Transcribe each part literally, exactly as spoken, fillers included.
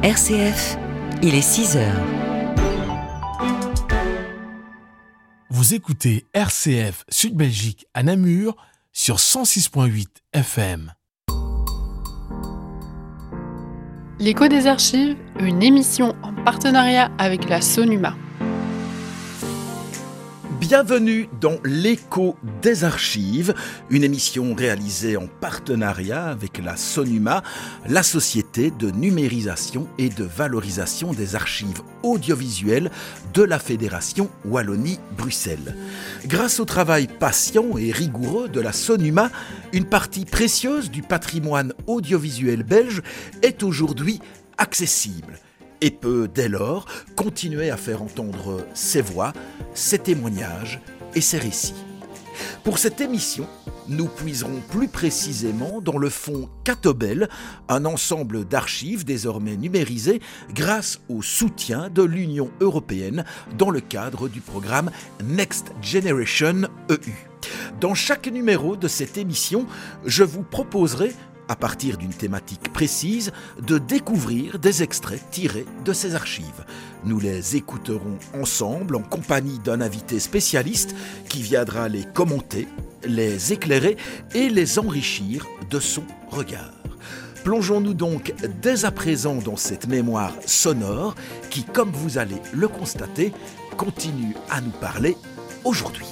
R C F, il est six heures. Vous écoutez R C F Sud Belgique à Namur sur cent six virgule huit F M. L'écho des archives, une émission en partenariat avec la Sonuma. Bienvenue dans l'écho des archives, une émission réalisée en partenariat avec la Sonuma, la société de numérisation et de valorisation des archives audiovisuelles de la Fédération Wallonie-Bruxelles. Grâce au travail patient et rigoureux de la Sonuma, une partie précieuse du patrimoine audiovisuel belge est aujourd'hui accessible et peut dès lors continuer à faire entendre ses voix, ses témoignages et ses récits. Pour cette émission, nous puiserons plus précisément dans le fonds Catobel, un ensemble d'archives désormais numérisées grâce au soutien de l'Union européenne dans le cadre du programme Next Generation E U. Dans chaque numéro de cette émission, je vous proposerai, à partir d'une thématique précise, de découvrir des extraits tirés de ces archives. Nous les écouterons ensemble en compagnie d'un invité spécialiste qui viendra les commenter, les éclairer et les enrichir de son regard. Plongeons-nous donc dès à présent dans cette mémoire sonore qui, comme vous allez le constater, continue à nous parler aujourd'hui.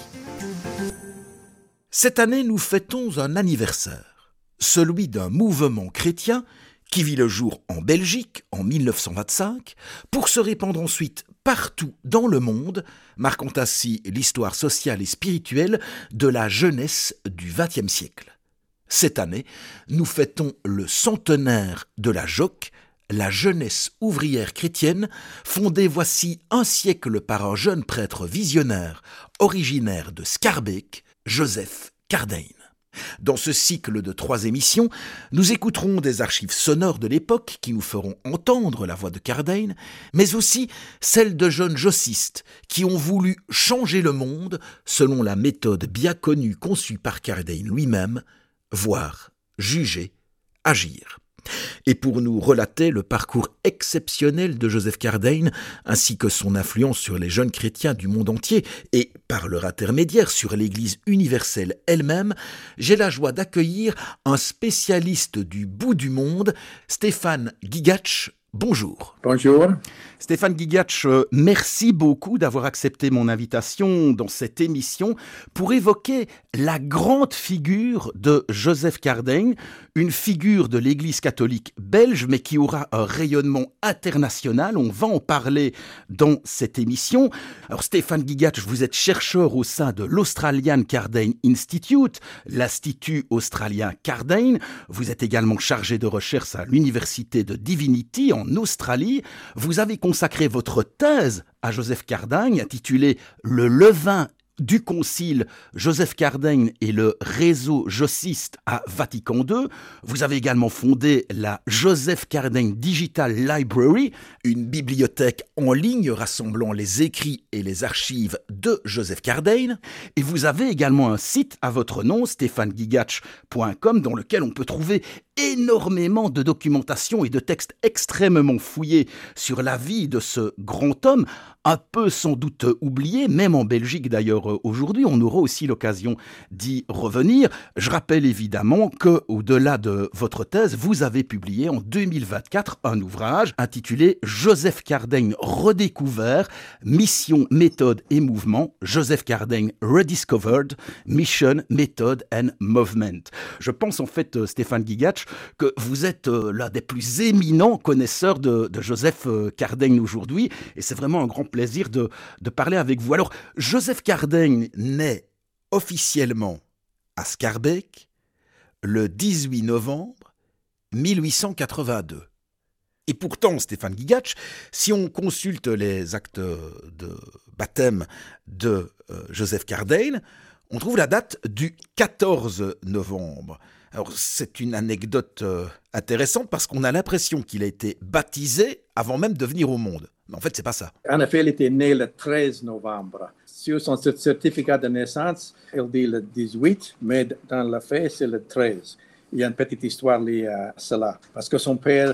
Cette année, nous fêtons un anniversaire. Celui d'un mouvement chrétien qui vit le jour en Belgique en mille neuf cent vingt-cinq pour se répandre ensuite partout dans le monde, marquant ainsi l'histoire sociale et spirituelle de la jeunesse du vingtième siècle. Cette année, nous fêtons le centenaire de la J O C, la jeunesse ouvrière chrétienne, fondée voici un siècle par un jeune prêtre visionnaire originaire de Schaerbeek, Joseph Cardijn. Dans ce cycle de trois émissions, nous écouterons des archives sonores de l'époque qui nous feront entendre la voix de Cardijn, mais aussi celles de jeunes jossistes qui ont voulu changer le monde selon la méthode bien connue conçue par Cardijn lui-même, voir, juger, agir. Et pour nous relater le parcours exceptionnel de Joseph Cardijn, ainsi que son influence sur les jeunes chrétiens du monde entier et, par leur intermédiaire, sur l'Église universelle elle-même, j'ai la joie d'accueillir un spécialiste du bout du monde, Stéphane Gigatch. Bonjour. Bonjour. Stéphane Gigatch, merci beaucoup d'avoir accepté mon invitation dans cette émission pour évoquer la grande figure de Joseph Cardijn, une figure de l'Église catholique belge, mais qui aura un rayonnement international. On va en parler dans cette émission. Alors Stéphane Gigatch, vous êtes chercheur au sein de l'Australian Cardijn Institute, l'Institut australien Cardijn. Vous êtes également chargé de recherche à l'Université de Divinity en Australie. Vous avez consacré votre thèse à Joseph Cardijn, intitulée « Le levain du concile Joseph Cardijn et le réseau jossiste à Vatican deux. Vous avez également fondé la Joseph Cardijn Digital Library, une bibliothèque en ligne rassemblant les écrits et les archives de Joseph Cardijn. Et vous avez également un site à votre nom, stéphane gigatch point com, dans lequel on peut trouver énormément de documentation et de textes extrêmement fouillés sur la vie de ce grand homme, un peu sans doute oublié, même en Belgique d'ailleurs aujourd'hui. On aura aussi l'occasion d'y revenir. Je rappelle évidemment que, au-delà de votre thèse, vous avez publié en deux mille vingt-quatre un ouvrage intitulé « Joseph Cardijn redécouvert, mission, méthode et mouvement, Joseph Cardijn rediscovered, mission, method and movement ». Je pense en fait, Stéphane Gigatch, que vous êtes euh, l'un des plus éminents connaisseurs de, de Joseph euh, Cardijn aujourd'hui, et c'est vraiment un grand plaisir de, de parler avec vous. Alors, Joseph Cardijn naît officiellement à Schaerbeek le dix-huit novembre mille huit cent quatre-vingt-deux. Et pourtant, Stéphane Gigatch, si on consulte les actes de baptême de euh, Joseph Cardijn, on trouve la date du quatorze novembre. Alors, c'est une anecdote euh, intéressante parce qu'on a l'impression qu'il a été baptisé avant même de venir au monde. Mais en fait, c'est pas ça. En effet, il était né le treize novembre. Sur son certificat de naissance, il dit le dix-huit, mais dans le fait, c'est le treize. Il y a une petite histoire liée à cela. Parce que son père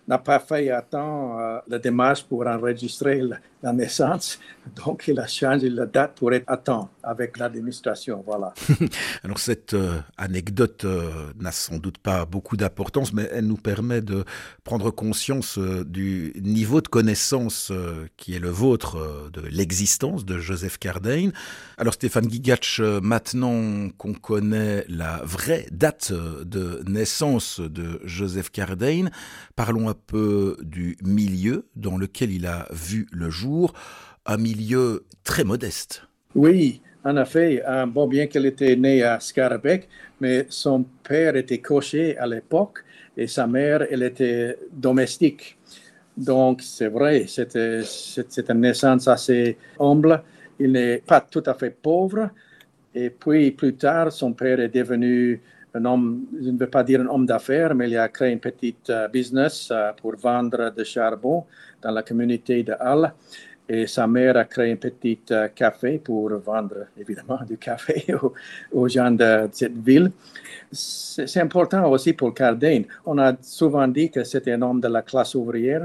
n'a pas fait à temps euh, la démarche pour enregistrer la, la naissance. Donc, il a changé la date pour être à temps avec l'administration. Voilà. Alors, cette euh, anecdote euh, n'a sans doute pas beaucoup d'importance, mais elle nous permet de prendre conscience euh, du niveau de connaissance euh, qui est le vôtre euh, de l'existence de Joseph Cardaigne. Alors, Stéphane Gigatch, euh, maintenant qu'on connaît la vraie date de naissance de Joseph Cardaigne, parlons un peu du milieu dans lequel il a vu le jour, un milieu très modeste. Oui, en effet, euh, bon, bien qu'il était né à Scarbeck, mais son père était cocher à l'époque et sa mère, elle était domestique. Donc, c'est vrai, c'était, c'était une naissance assez humble. Il n'est pas tout à fait pauvre. Et puis, plus tard, son père est devenu un homme, je ne veux pas dire un homme d'affaires, mais il a créé une petite uh, business uh, pour vendre du charbon dans la communauté de Halle. Et sa mère a créé un petit uh, café pour vendre, évidemment, du café aux, aux gens de cette ville. C'est, c'est important aussi pour Cardaigne. On a souvent dit que c'était un homme de la classe ouvrière.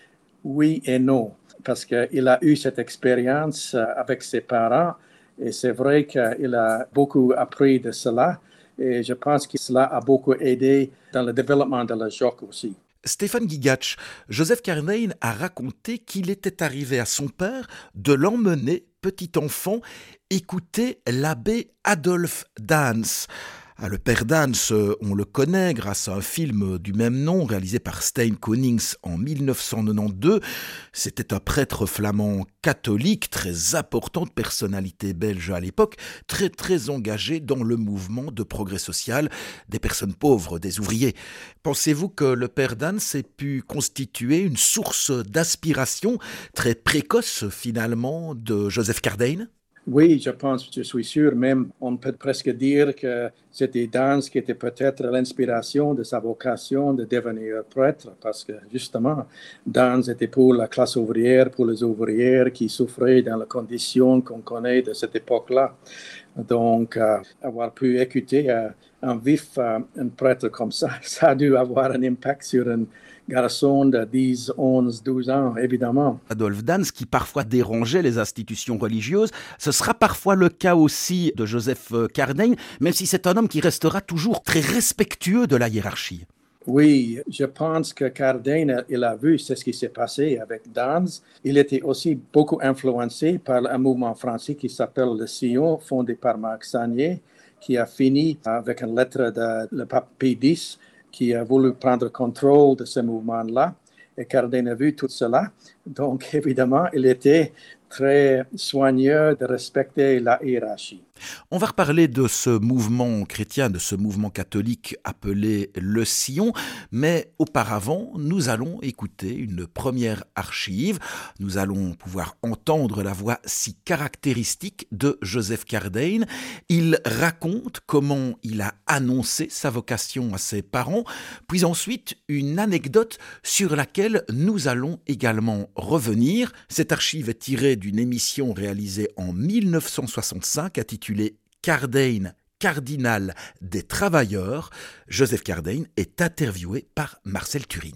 Oui et non, parce qu'il a eu cette expérience uh, avec ses parents. Et c'est vrai qu'il a beaucoup appris de cela. Et je pense que cela a beaucoup aidé dans le développement de la joc aussi. Stéphane Gigatch, Joseph Cardaigne a raconté qu'il était arrivé à son père de l'emmener, petit enfant, écouter l'abbé Adolphe Daens. Ah, le père Daens, on le connaît grâce à un film du même nom réalisé par Stijn Konings en dix-neuf cent quatre-vingt-douze. C'était un prêtre flamand catholique, très importante personnalité belge à l'époque, très très engagé dans le mouvement de progrès social des personnes pauvres, des ouvriers. Pensez-vous que le père Daens ait pu constituer une source d'inspiration très précoce finalement de Joseph Cardaigne ? Oui, je pense, je suis sûr, même on peut presque dire que c'était Daens qui était peut-être l'inspiration de sa vocation de devenir prêtre, parce que justement, Daens était pour la classe ouvrière, pour les ouvrières qui souffraient dans les conditions qu'on connaît de cette époque-là. Donc, euh, avoir pu écouter euh, un vif euh, un prêtre comme ça, ça a dû avoir un impact sur un garçon de dix, onze, douze ans, évidemment. Adolphe Daens, qui parfois dérangeait les institutions religieuses, ce sera parfois le cas aussi de Joseph Cardaigne, même si c'est un homme qui restera toujours très respectueux de la hiérarchie. Oui, je pense que Cardaigne, il a vu ce qui s'est passé avec Daens. Il était aussi beaucoup influencé par un mouvement français qui s'appelle le Sillon, fondé par Marc Sagnier, qui a fini avec une lettre de le pape Pie X, qui a voulu prendre contrôle de ce mouvement-là. Et Cardaigne a vu tout cela. Donc, évidemment, il était très soigneux de respecter la hiérarchie. On va reparler de ce mouvement chrétien, de ce mouvement catholique appelé le Sillon, mais auparavant, nous allons écouter une première archive. Nous allons pouvoir entendre la voix si caractéristique de Joseph Cardaigne. Il raconte comment il a annoncé sa vocation à ses parents, puis ensuite une anecdote sur laquelle nous allons également revenir. Cette archive est tirée d'une émission réalisée en dix-neuf cent soixante-cinq intitulée Cardaigne, cardinal des travailleurs. Joseph Cardaigne est interviewé par Marcel Turine.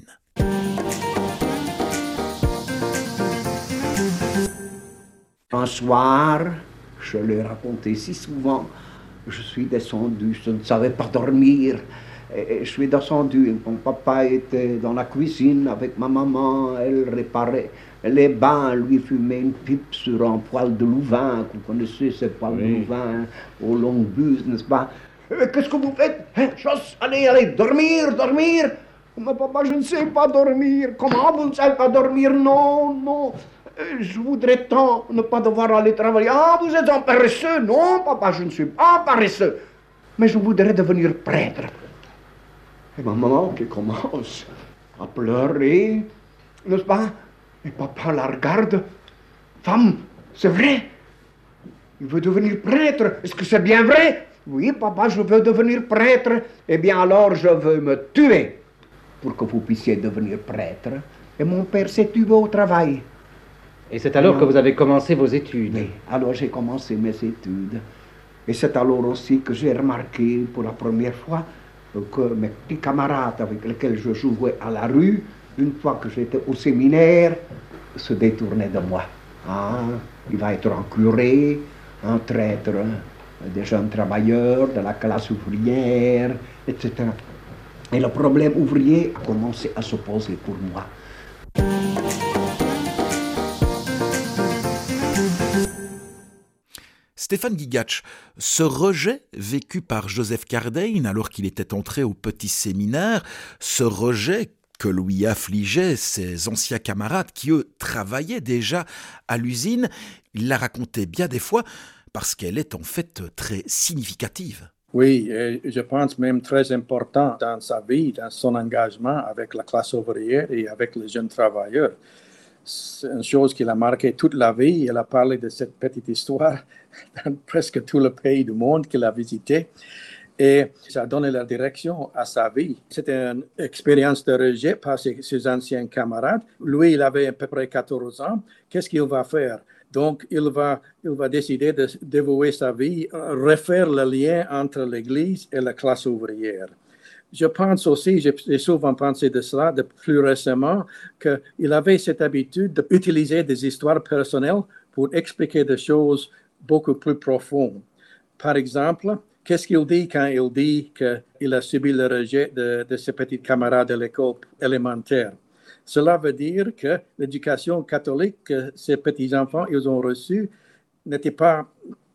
Un soir, je l'ai raconté si souvent, je suis descendu, je ne savais pas dormir. Et je suis descendu, mon papa était dans la cuisine avec ma maman, elle réparait les bains, lui fumait une pipe sur un poêle de louvain, vous connaissez ces poêles oui. de louvain aux longues buses, n'est-ce pas? Qu'est-ce que vous faites? Hein, chose, allez, allez, dormir, dormir. Mais papa, je ne sais pas dormir. Comment vous ne savez pas dormir? Non, non. Je voudrais tant ne pas devoir aller travailler. Ah, vous êtes un paresseux? Non, papa, je ne suis pas paresseux. Mais je voudrais devenir prêtre. Et ma maman qui commence à pleurer, n'est-ce pas? Et papa la regarde. Femme, c'est vrai? Il veut devenir prêtre. Est-ce que c'est bien vrai? Oui, papa, je veux devenir prêtre. Eh bien, alors, je veux me tuer pour que vous puissiez devenir prêtre. Et mon père s'est tué au travail. Et c'est alors non. que vous avez commencé vos études? Oui, alors j'ai commencé mes études. Et c'est alors aussi que j'ai remarqué pour la première fois que mes petits camarades avec lesquels je jouais à la rue une fois que j'étais au séminaire, se détournait de moi. Ah, il va être un curé, un traître des jeunes travailleurs, de la classe ouvrière, et cetera. Et le problème ouvrier a commencé à se poser pour moi. Stéphane Gigatch, ce rejet vécu par Joseph Cardaigne alors qu'il était entré au petit séminaire, ce rejet que lui affligeaient ses anciens camarades qui, eux, travaillaient déjà à l'usine, il l'a raconté bien des fois parce qu'elle est en fait très significative. Oui, et je pense même très important dans sa vie, dans son engagement avec la classe ouvrière et avec les jeunes travailleurs. C'est une chose qui l'a marqué toute la vie. Elle a parlé de cette petite histoire dans presque tout le pays du monde qu'il a visité. Et ça a donné la direction à sa vie. C'était une expérience de rejet par ses, ses anciens camarades. Lui, il avait à peu près quatorze ans. Qu'est-ce qu'il va faire? Donc, il va, il va décider de dévouer sa vie, refaire le lien entre l'Église et la classe ouvrière. Je pense aussi, j'ai souvent pensé de cela de plus récemment, qu'il avait cette habitude d'utiliser des histoires personnelles pour expliquer des choses beaucoup plus profondes. Par exemple, qu'est-ce qu'il dit quand il dit qu'il a subi le rejet de, de ses petits camarades de l'école élémentaire? Cela veut dire que l'éducation catholique que ces petits-enfants ils ont reçue n'était pas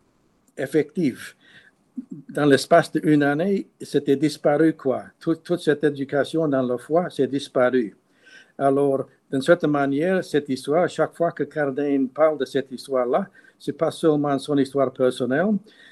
effective. Dans l'espace d'une année, c'était disparu, quoi. Tout, toute cette éducation dans la foi, c'est disparu. Alors, d'une certaine manière, cette histoire, chaque fois que Cardaigne parle de cette histoire-là, ce n'est pas seulement son histoire personnelle.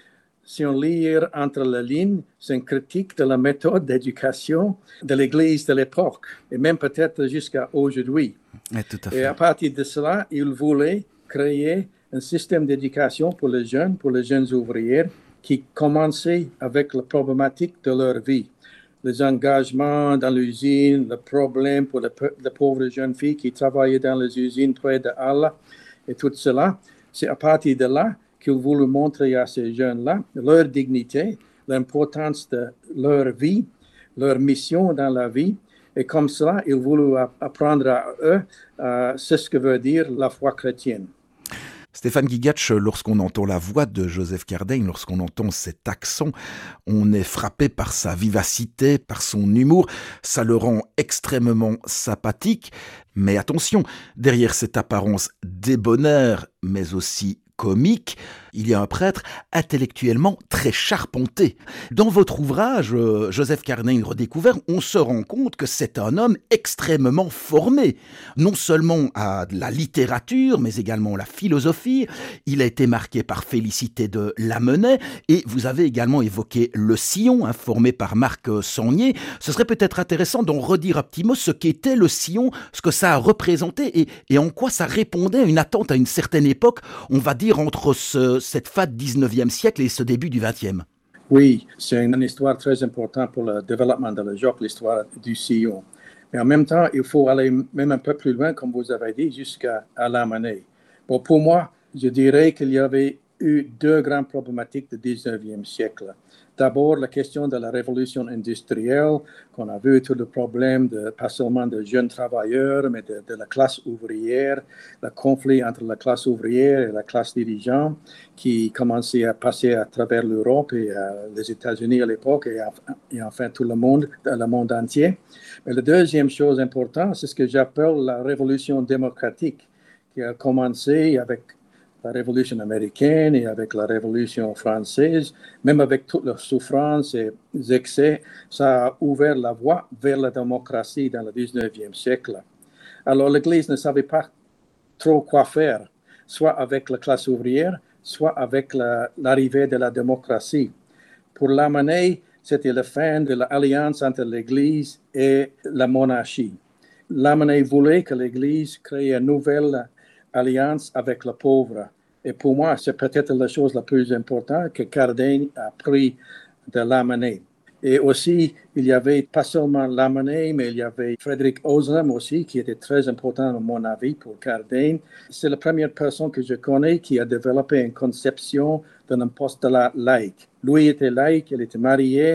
Si on lit entre les lignes, c'est une critique de la méthode d'éducation de l'Église de l'époque, et même peut-être jusqu'à aujourd'hui. Et, tout à fait. Et à partir de cela, il voulait créer un système d'éducation pour les jeunes, pour les jeunes ouvriers, qui commençaient avec la problématique de leur vie. Les engagements dans l'usine, le problème pour les, les pauvres jeunes filles qui travaillaient dans les usines près de Halle, et tout cela. C'est à partir de là qu'il voulait montrer à ces jeunes-là leur dignité, l'importance de leur vie, leur mission dans la vie. Et comme cela, il voulait apprendre à eux euh, ce que veut dire la foi chrétienne. Stéphane Gigatch, lorsqu'on entend la voix de Joseph Cardaigne, lorsqu'on entend cet accent, on est frappé par sa vivacité, par son humour. Ça le rend extrêmement sympathique. Mais attention, derrière cette apparence débonnaire, mais aussi comique, il y a un prêtre intellectuellement très charpenté. Dans votre ouvrage, euh, Joseph Cardaigne redécouvert, on se rend compte que c'est un homme extrêmement formé, non seulement à la littérature, mais également à la philosophie. Il a été marqué par Félicité de Lamennais, et vous avez également évoqué le sillon, hein, formé par Marc Sangnier. Ce serait peut-être intéressant d'en redire un petit mot ce qu'était le sillon, ce que ça a représenté, et, et en quoi ça répondait à une attente à une certaine époque, on va dire entre ce cette fin du dix-neuvième siècle et ce début du vingtième. Oui, c'est une histoire très importante pour le développement de la Jocle, l'histoire du sillon. Mais en même temps, il faut aller même un peu plus loin, comme vous avez dit, jusqu'à Lamennais. Bon, pour moi, je dirais qu'il y avait eu deux grandes problématiques du dix-neuvième siècle. D'abord, la question de la révolution industrielle, qu'on a vu tout le problème, de, pas seulement de jeunes travailleurs, mais de, de la classe ouvrière, le conflit entre la classe ouvrière et la classe dirigeante qui commençait à passer à travers l'Europe et euh, les États-Unis à l'époque et, et enfin tout le monde, le monde entier. Mais la deuxième chose importante, c'est ce que j'appelle la révolution démocratique qui a commencé avec la Révolution américaine et avec la Révolution française, même avec toute la souffrance et les excès, ça a ouvert la voie vers la démocratie dans le dix-neuvième siècle. Alors l'Église ne savait pas trop quoi faire, soit avec la classe ouvrière, soit avec la, l'arrivée de la démocratie. Pour Lamennais, c'était la fin de l'alliance entre l'Église et la monarchie. Lamennais voulait que l'Église crée une nouvelle alliance avec le pauvre. Et pour moi, c'est peut-être la chose la plus importante que Cardaigne a pris de Lamennais. Et aussi, il y avait pas seulement Lamennais, mais il y avait Frédéric Ozanam aussi, qui était très important à mon avis pour Cardaigne. C'est la première personne que je connais qui a développé une conception d'un apostolat laïque. Lui était laïque, il était marié,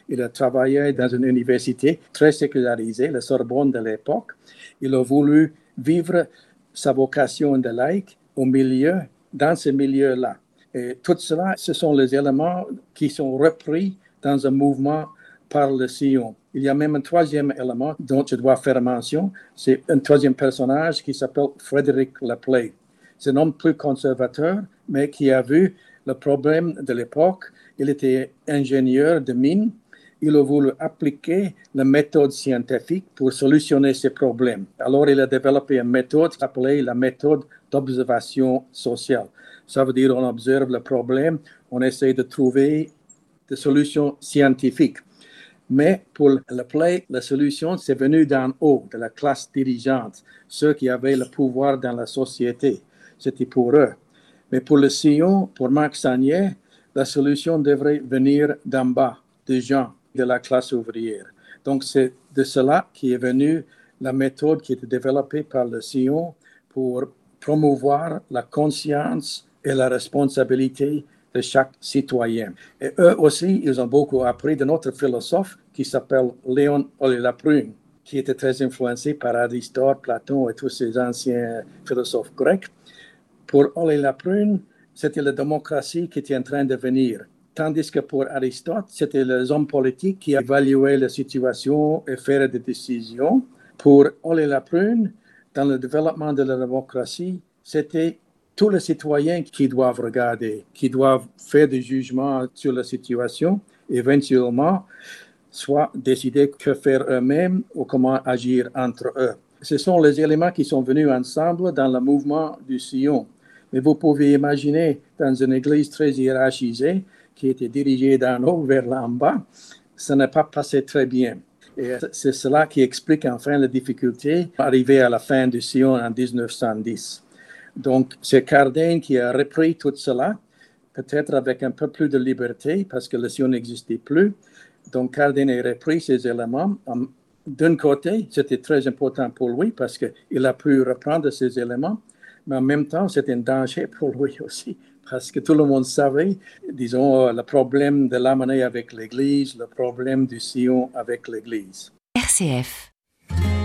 Il a travaillé dans une université très sécularisée, la Sorbonne de l'époque. Il a voulu vivre sa vocation de laïc au milieu, dans ce milieu-là. Et tout cela, ce sont les éléments qui sont repris dans un mouvement par le Sion. Il y a même un troisième élément dont je dois faire mention. C'est un troisième personnage qui s'appelle Frédéric Lapley. C'est un homme plus conservateur, mais qui a vu le problème de l'époque. Il était ingénieur de mine. Il a voulu appliquer la méthode scientifique pour solutionner ces problèmes. Alors, il a développé une méthode appelée la méthode d'observation sociale. Ça veut dire qu'on observe le problème, on essaie de trouver des solutions scientifiques. Mais pour Lapley, la solution, c'est venu d'en haut, de la classe dirigeante, ceux qui avaient le pouvoir dans la société. C'était pour eux. Mais pour le Sion, pour Marc Sagnier, la solution devrait venir d'en bas, des gens de la classe ouvrière. Donc, c'est de cela qui est venue la méthode qui a été développée par le Sion pour promouvoir la conscience et la responsabilité de chaque citoyen. Et eux aussi, ils ont beaucoup appris de notre philosophe qui s'appelle Léon Ollier-Laprune, qui était très influencé par Aristote, Platon et tous ces anciens philosophes grecs. Pour Ollier-Laprune, c'était la démocratie qui était en train de venir. Tandis que pour Aristote, c'était les hommes politiques qui évaluaient la situation et faisaient des décisions. Pour Ollier-Laprune, dans le développement de la démocratie, c'était tous les citoyens qui doivent regarder, qui doivent faire des jugements sur la situation, éventuellement, soit décider que faire eux-mêmes ou comment agir entre eux. Ce sont les éléments qui sont venus ensemble dans le mouvement du Sion. Mais vous pouvez imaginer, dans une église très hiérarchisée, qui était dirigée d'en haut vers l'en bas, ça n'a pas passé très bien. Et c'est cela qui explique enfin la difficulté arrivée à la fin du Sion en dix-neuf cent dix. Donc, c'est Cardin qui a repris tout cela, peut-être avec un peu plus de liberté, parce que le Sion n'existait plus. Donc, Cardin a repris ces éléments. D'un côté, c'était très important pour lui, parce qu'il a pu reprendre ces éléments, mais en même temps, c'était un danger pour lui aussi, parce que tout le monde savait, disons, le problème de l'amener avec l'Église, le problème du Sion avec l'Église. R C F